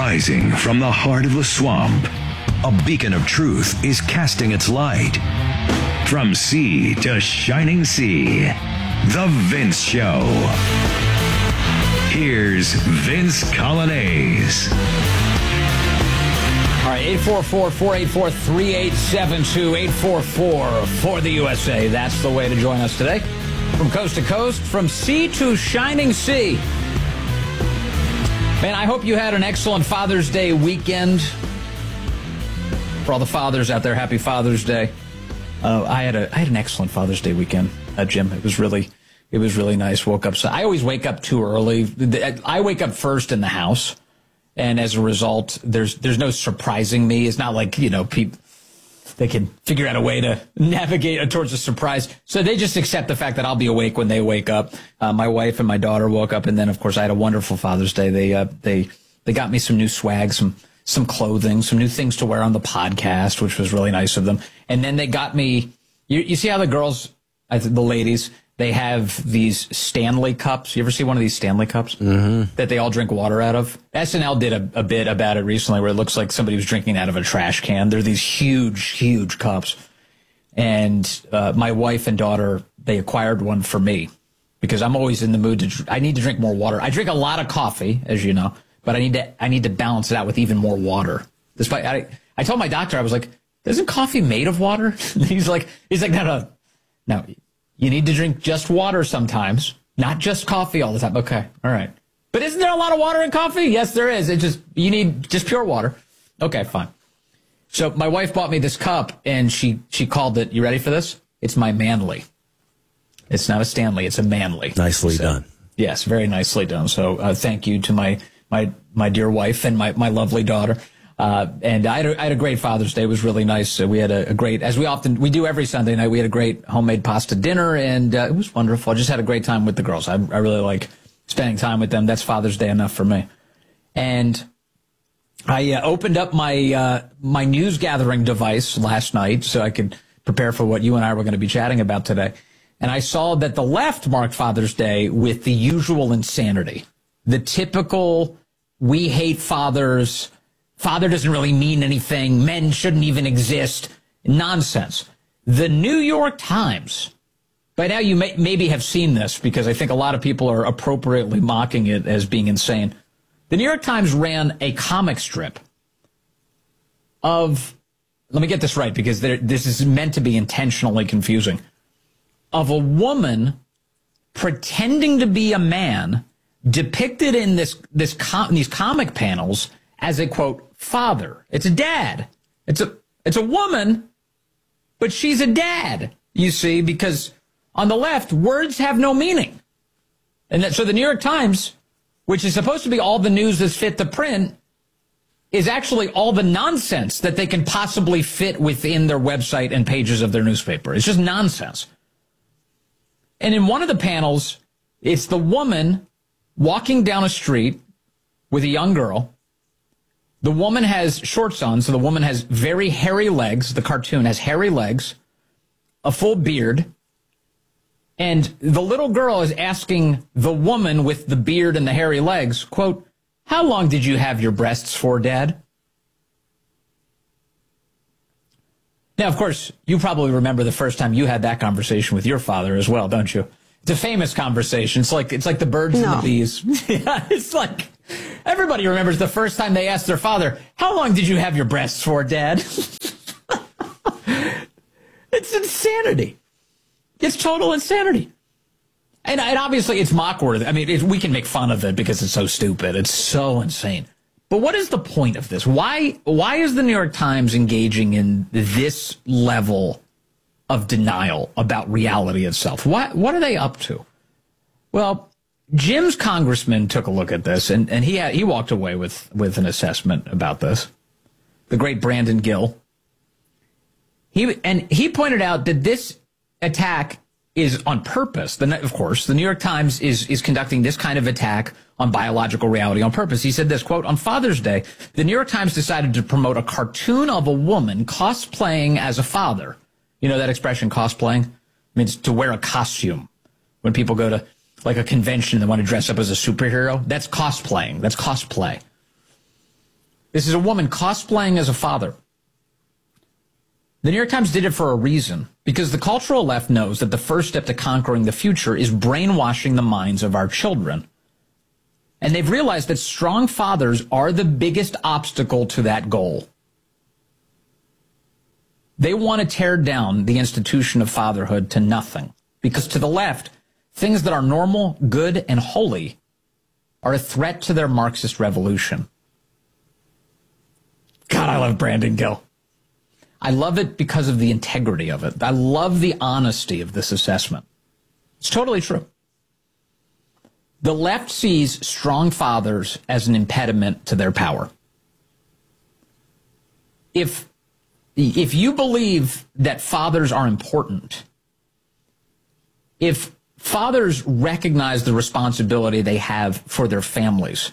Rising from the heart of the swamp, a beacon of truth is casting its light. From sea to shining sea, The Vince Show. Here's Vince Coglianese. All right, 844-484-3872, 844 for the USA. That's the way to join us today. From coast to coast, from sea to shining sea. Man, I hope you had an excellent Father's Day weekend. For all the fathers out there, happy Father's Day. I had an excellent Father's Day weekend, Jim. It was really nice. Woke up. So I always wake up too early. I wake up first in the house. And as a result, there's no surprising me. It's not like, people, they can figure out a way to navigate towards a surprise. So they just accept the fact that I'll be awake when they wake up. My wife and my daughter woke up. And then, of course, I had a wonderful Father's Day. They got me some new swag, some clothing, some new things to wear on the podcast, which was really nice of them. And then they got me, you see how the girls, the ladies, they have these Stanley cups. You ever see one of these Stanley cups that they all drink water out of? SNL did a bit about it recently where it looks like somebody was drinking out of a trash can. They're these huge, huge cups. And my wife and daughter, they acquired one for me because I'm always in the mood I need to drink more water. I drink a lot of coffee, as you know, but I need to balance it out with even more water. Despite I told my doctor, I was like, isn't coffee made of water? He's like, no. You need to drink just water sometimes, not just coffee all the time. Okay, all right. But isn't there a lot of water in coffee? Yes, there is. You need just pure water. Okay, fine. So my wife bought me this cup, and she called it, you ready for this? It's my Manly. It's not a Stanley, it's a Manly. Nicely done. Yes, very nicely done. So thank you to my dear wife and my lovely daughter. And I had a great Father's Day. It was really nice. We had a great, as we do every Sunday night, we had a great homemade pasta dinner, and it was wonderful. I just had a great time with the girls. I really like spending time with them. That's Father's Day enough for me. And I opened up my news gathering device last night so I could prepare for what you and I were going to be chatting about today. And I saw that the left marked Father's Day with the usual insanity, the typical "we hate fathers." Father doesn't really mean anything. Men shouldn't even exist. Nonsense. The New York Times, by now you maybe have seen this because I think a lot of people are appropriately mocking it as being insane. The New York Times ran a comic strip of, let me get this right because this is meant to be intentionally confusing, of a woman pretending to be a man depicted in these comic panels as a, quote, father. It's a dad. It's a woman, but she's a dad, you see, because on the left, words have no meaning. And so the New York Times, which is supposed to be all the news that's fit to print, is actually all the nonsense that they can possibly fit within their website and pages of their newspaper. It's just nonsense. And in one of the panels, it's the woman walking down a street with a young girl. The woman has shorts on, so the woman has very hairy legs. The cartoon has hairy legs, a full beard, and the little girl is asking the woman with the beard and the hairy legs, quote, "How long did you have your breasts for, Dad?" Now, of course, you probably remember the first time you had that conversation with your father as well, don't you? It's a famous conversation. It's like the birds and the bees. Yeah, it's like everybody remembers the first time they asked their father, "How long did you have your breasts for, Dad?" It's insanity. It's total insanity. And obviously it's mock-worthy. I mean, we can make fun of it because it's so stupid. It's so insane. But what is the point of this? Why is the New York Times engaging in this level of denial about reality itself? What are they up to? Well, Jim's congressman took a look at this, and he walked away with an assessment about this. The great Brandon Gill. He pointed out that this attack is on purpose. Of course, the New York Times is conducting this kind of attack on biological reality on purpose. He said this, quote, "On Father's Day, the New York Times decided to promote a cartoon of a woman cosplaying as a father." You know that expression, cosplaying? It means to wear a costume. When people go to like a convention and they want to dress up as a superhero, that's cosplaying. That's cosplay. This is a woman cosplaying as a father. The New York Times did it for a reason, because the cultural left knows that the first step to conquering the future is brainwashing the minds of our children. And they've realized that strong fathers are the biggest obstacle to that goal. They want to tear down the institution of fatherhood to nothing, because to the left, things that are normal, good, and holy are a threat to their Marxist revolution. God, I love Brandon Gill. I love it because of the integrity of it. I love the honesty of this assessment. It's totally true. The left sees strong fathers as an impediment to their power. If you believe that fathers are important, if fathers recognize the responsibility they have for their families,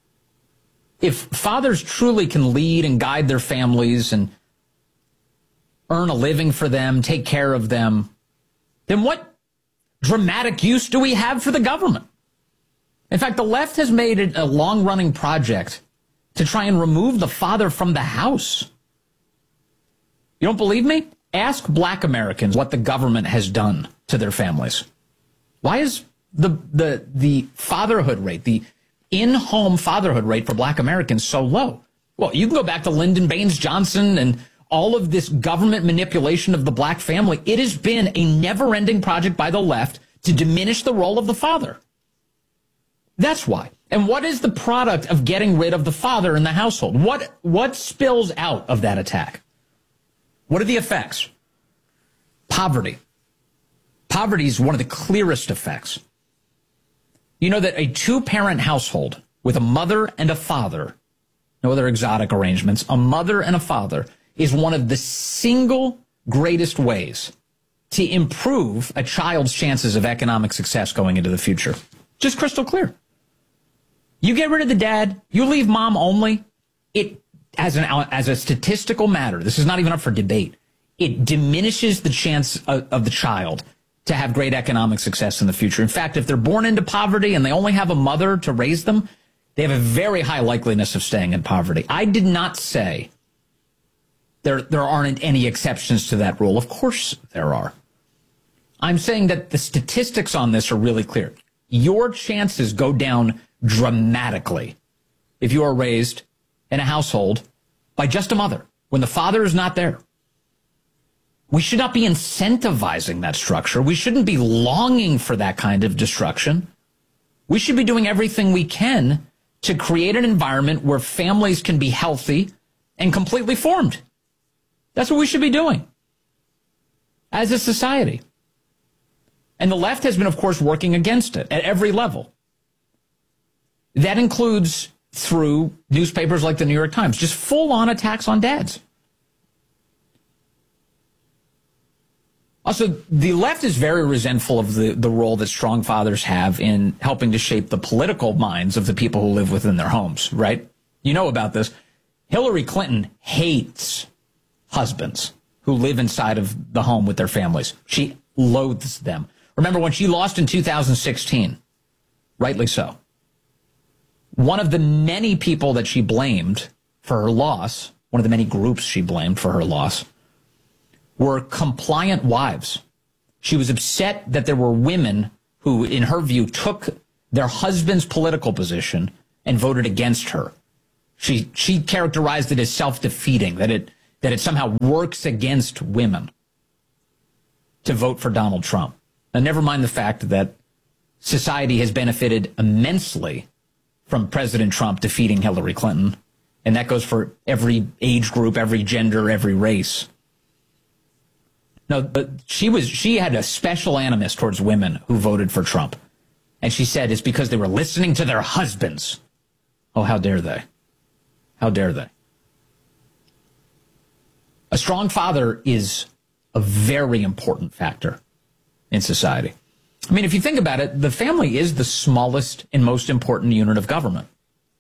if fathers truly can lead and guide their families and earn a living for them, take care of them, then what dramatic use do we have for the government? In fact, the left has made it a long-running project to try and remove the father from the house. You don't believe me? Ask black Americans what the government has done to their families. Why is the fatherhood rate, the in-home fatherhood rate for black Americans so low? Well, you can go back to Lyndon Baines Johnson and all of this government manipulation of the black family. It has been a never-ending project by the left to diminish the role of the father. That's why. And what is the product of getting rid of the father in the household? What spills out of that attack? What are the effects? Poverty. Poverty is one of the clearest effects. You know that a two-parent household with a mother and a father, no other exotic arrangements, a mother and a father, is one of the single greatest ways to improve a child's chances of economic success going into the future. Just crystal clear. You get rid of the dad, you leave mom only, it, as a statistical matter, this is not even up for debate, it diminishes the chance of the child to have great economic success in the future. In fact, if they're born into poverty and they only have a mother to raise them, they have a very high likeliness of staying in poverty. I did not say there aren't any exceptions to that rule. Of course there are. I'm saying that the statistics on this are really clear. Your chances go down dramatically if you are raised in a household by just a mother, when the father is not there. We should not be incentivizing that structure. We shouldn't be longing for that kind of destruction. We should be doing everything we can to create an environment where families can be healthy and completely formed. That's what we should be doing as a society. And the left has been, of course, working against it at every level. That includes through newspapers like the New York Times, just full-on attacks on dads. Also, the left is very resentful of the role that strong fathers have in helping to shape the political minds of the people who live within their homes, right? You know about this. Hillary Clinton hates husbands who live inside of the home with their families. She loathes them. Remember when she lost in 2016? Rightly so. One of the many people that she blamed for her loss, one of the many groups she blamed for her loss, were compliant wives. She was upset that there were women who, in her view, took their husband's political position and voted against her. She characterized it as self-defeating, that it somehow works against women to vote for Donald Trump. And never mind the fact that society has benefited immensely from President Trump defeating Hillary Clinton. And that goes for every age group, every gender, every race. No, but she had a special animus towards women who voted for Trump. And she said it's because they were listening to their husbands. Oh, how dare they? How dare they? A strong father is a very important factor in society. I mean, if you think about it, the family is the smallest and most important unit of government.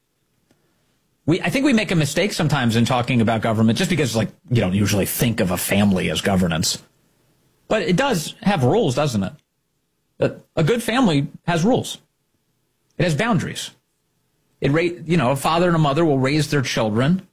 I think we make a mistake sometimes in talking about government just because, like, you don't usually think of a family as governance. But it does have rules, doesn't it? A good family has rules. It has boundaries. A father and a mother will raise their children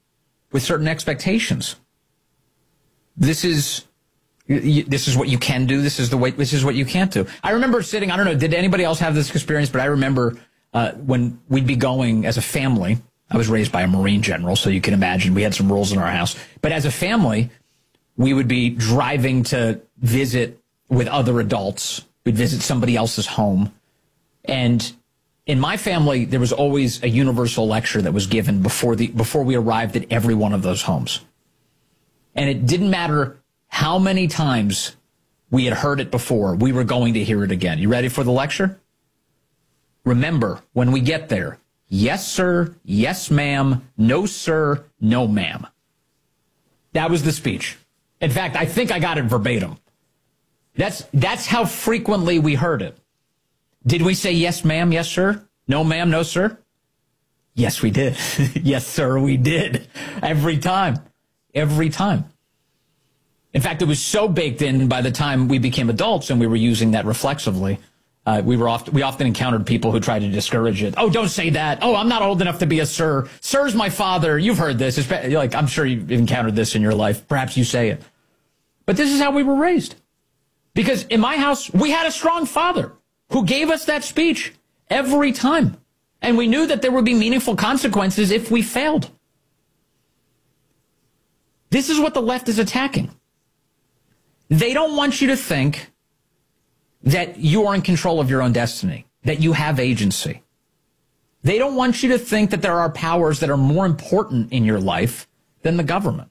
with certain expectations. This is what you can do. This is what you can't do. I remember sitting, I don't know, did anybody else have this experience? But I remember when we'd be going as a family. I was raised by a Marine general, so you can imagine we had some rules in our house. But as a family, we would be driving to visit with other adults. We'd visit somebody else's home. And in my family, there was always a universal lecture that was given before we arrived at every one of those homes. And it didn't matter how many times we had heard it before, we were going to hear it again. You ready for the lecture? Remember, when we get there, yes, sir, yes, ma'am, no, sir, no, ma'am. That was the speech. In fact, I think I got it verbatim. That's how frequently we heard it. Did we say yes, ma'am, yes, sir? No, ma'am, no, sir? Yes, we did. Yes, sir, we did. Every time. Every time. In fact, it was so baked in by the time we became adults and we were using that reflexively. We often encountered people who tried to discourage it. Oh, don't say that. Oh, I'm not old enough to be a sir. Sir's my father. You've heard this. I'm sure you've encountered this in your life. Perhaps you say it. But this is how we were raised. Because in my house, we had a strong father who gave us that speech every time. And we knew that there would be meaningful consequences if we failed. This is what the left is attacking. They don't want you to think that you are in control of your own destiny, that you have agency. They don't want you to think that there are powers that are more important in your life than the government.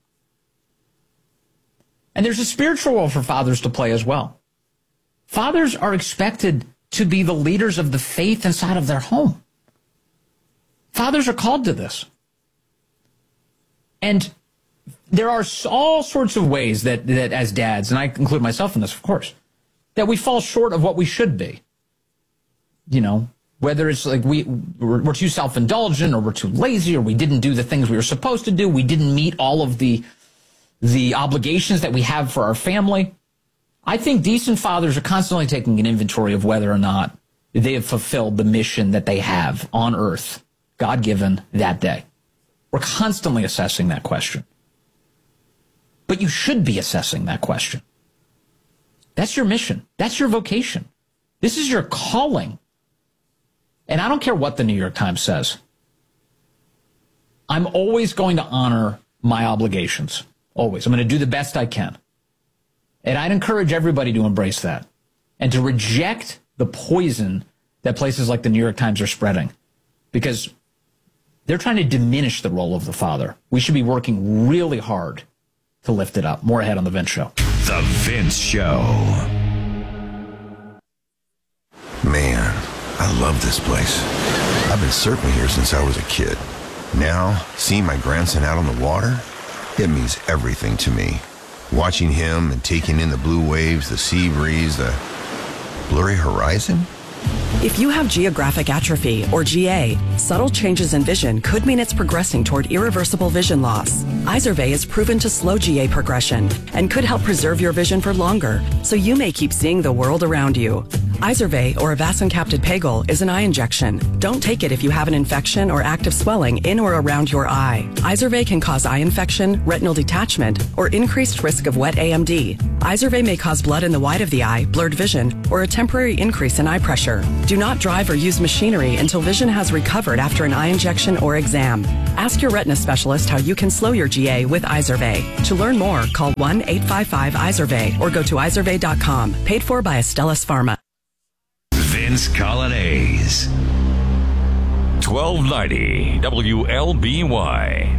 And there's a spiritual role for fathers to play as well. Fathers are expected to be the leaders of the faith inside of their home. Fathers are called to this. And there are all sorts of ways that as dads, and I include myself in this, of course, that we fall short of what we should be. You know, whether it's like we're too self-indulgent, or we're too lazy, or we didn't do the things we were supposed to do. We didn't meet all of the obligations that we have for our family. I think decent fathers are constantly taking an inventory of whether or not they have fulfilled the mission that they have on earth, God-given, that day. We're constantly assessing that question. But you should be assessing that question. That's your mission. That's your vocation. This is your calling. And I don't care what the New York Times says. I'm always going to honor my obligations. Always. I'm going to do the best I can. And I'd encourage everybody to embrace that and to reject the poison that places like the New York Times are spreading, because they're trying to diminish the role of the father. We should be working really hard to lift it up. More ahead on The Vince Show. The Vince Show. Man, I love this place. I've been surfing here since I was a kid. Now, seeing my grandson out on the water, it means everything to me. Watching him and taking in the blue waves, the sea breeze, the blurry horizon. If you have geographic atrophy, or GA, subtle changes in vision could mean it's progressing toward irreversible vision loss. Izervay is proven to slow GA progression and could help preserve your vision for longer, so you may keep seeing the world around you. Izervay, or avacincaptad pegol, is an eye injection. Don't take it if you have an infection or active swelling in or around your eye. Izervay can cause eye infection, retinal detachment, or increased risk of wet AMD. Izervay may cause blood in the white of the eye, blurred vision, or a temporary increase in eye pressure. Do not drive or use machinery until vision has recovered after an eye injection or exam. Ask your retina specialist how you can slow your GA with Izervay. To learn more, call 1-855-IZERVAY or go to izervay.com. Paid for by Astellas Pharma. Vince Colonnese. 1290 WLBY.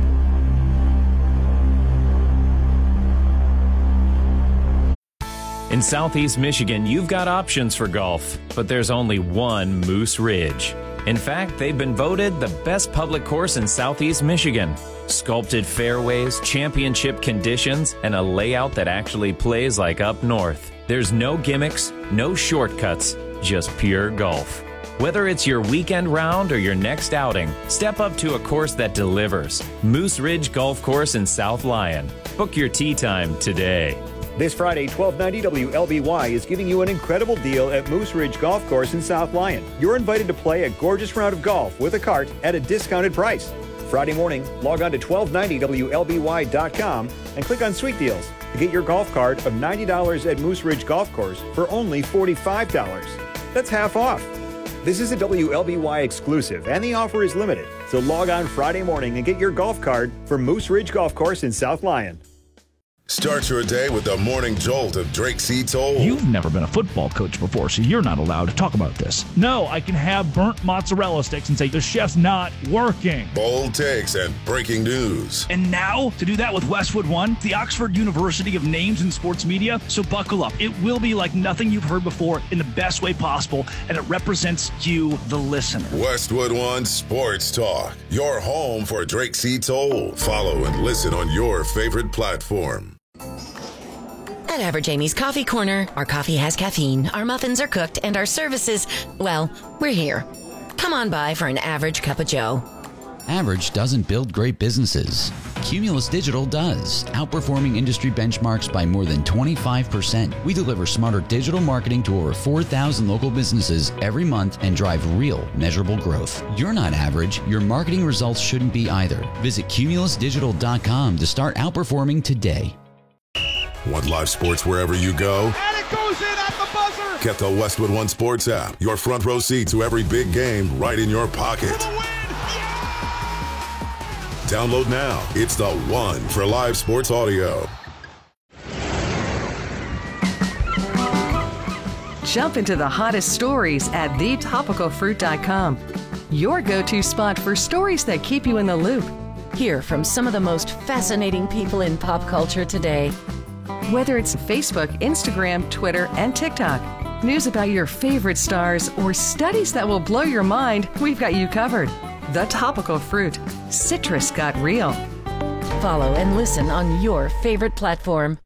In Southeast Michigan, you've got options for golf, but there's only one Moose Ridge. In fact, they've been voted the best public course in Southeast Michigan. Sculpted fairways, championship conditions, and a layout that actually plays like up north. There's no gimmicks, no shortcuts, just pure golf. Whether it's your weekend round or your next outing, step up to a course that delivers. Moose Ridge Golf Course in South Lyon. Book your tee time today. This Friday, 1290 WLBY is giving you an incredible deal at Moose Ridge Golf Course in South Lyon. You're invited to play a gorgeous round of golf with a cart at a discounted price. Friday morning, log on to 1290WLBY.com and click on Sweet Deals to get your golf cart of $90 at Moose Ridge Golf Course for only $45. That's half off. This is a WLBY exclusive, and the offer is limited. So log on Friday morning and get your golf cart for Moose Ridge Golf Course in South Lyon. Start your day with the morning jolt of Drake C. Toll. You've never been a football coach before, so you're not allowed to talk about this. No, I can have burnt mozzarella sticks and say the chef's not working. Bold takes and breaking news. And now, to do that with Westwood One, the Oxford University of names in sports media, so buckle up. It will be like nothing you've heard before in the best way possible, and it represents you, the listener. Westwood One Sports Talk, your home for Drake C. Toll. Follow and listen on your favorite platform. At Average Amy's Coffee Corner, our coffee has caffeine, our muffins are cooked, and our services, well, we're here. Come on by for an average cup of joe. Average doesn't build great businesses. Cumulus Digital does, outperforming industry benchmarks by more than 25%. We deliver smarter digital marketing to over 4,000 local businesses every month and drive real, measurable growth. You're not average. Your marketing results shouldn't be either. Visit cumulusdigital.com to start outperforming today. Want live sports wherever you go? And it goes in at the buzzer! Get the Westwood One Sports app. Your front row seat to every big game right in your pocket. For the win! Yeah! Download now. It's the one for live sports audio. Jump into the hottest stories at thetopicalfruit.com. Your go-to spot for stories that keep you in the loop. Hear from some of the most fascinating people in pop culture today. Whether it's Facebook, Instagram, Twitter, and TikTok, news about your favorite stars, or studies that will blow your mind, we've got you covered. The Topical Fruit. Citrus got real. Follow and listen on your favorite platform.